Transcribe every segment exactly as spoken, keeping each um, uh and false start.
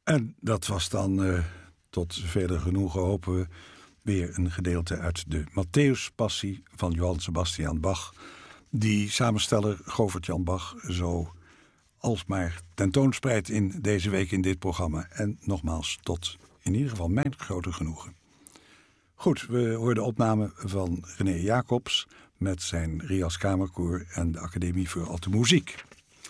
En dat was dan, uh, tot verder genoegen hopen we, weer een gedeelte uit de Matthäuspassie van Johann Sebastian Bach, die samensteller Govert-Jan Bach zo alsmaar tentoonspreidt in deze week in dit programma. En nogmaals, tot in ieder geval mijn grote genoegen. Goed, we hoorden opname van René Jacobs met zijn Rias Kamerkoor en de Academie voor Alte Muziek.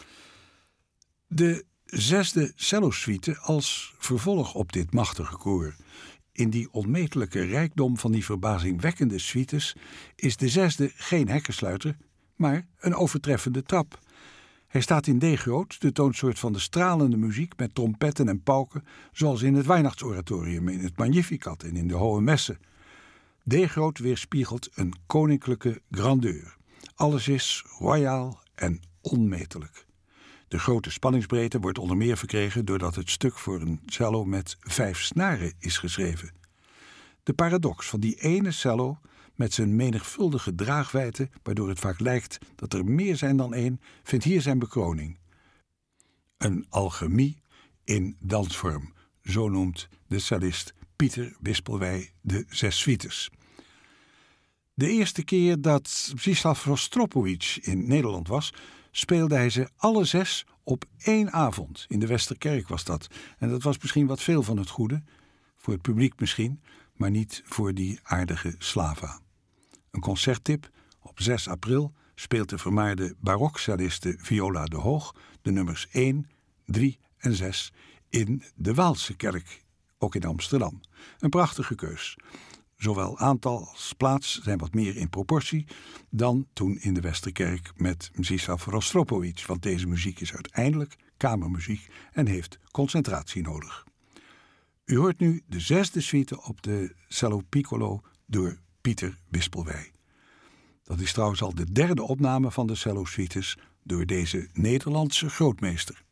De zesde cellosuite als vervolg op dit machtige koor. In die onmetelijke rijkdom van die verbazingwekkende suites is de zesde geen hekkensluiter, maar een overtreffende trap. Hij staat in D-groot, de toonsoort van de stralende muziek met trompetten en pauken, zoals in het Weihnachtsoratorium, in het Magnificat en in de Hohe Messe. D-groot weerspiegelt een koninklijke grandeur. Alles is royaal en onmetelijk. De grote spanningsbreedte wordt onder meer verkregen doordat het stuk voor een cello met vijf snaren is geschreven. De paradox van die ene cello met zijn menigvuldige draagwijdte, waardoor het vaak lijkt dat er meer zijn dan één, vindt hier zijn bekroning. Een alchemie in dansvorm, zo noemt de cellist Pieter Wispelwey de zes suites. De eerste keer dat Mstislav Rostropovich in Nederland was, speelde hij ze alle zes op één avond. In de Westerkerk was dat. En dat was misschien wat veel van het goede, voor het publiek misschien, maar niet voor die aardige Slava. Een concerttip: op zes april speelt de vermaarde barokcelliste Viola de Hoog de nummers één, drie en zes in de Waalse kerk, ook in Amsterdam. Een prachtige keus. Zowel aantal als plaats zijn wat meer in proportie dan toen in de Westerkerk met Mstislav Rostropovich, want deze muziek is uiteindelijk kamermuziek en heeft concentratie nodig. U hoort nu de zesde suite op de cello piccolo door Pieter Wispelwey. Dat is trouwens al de derde opname van de cello suites door deze Nederlandse grootmeester.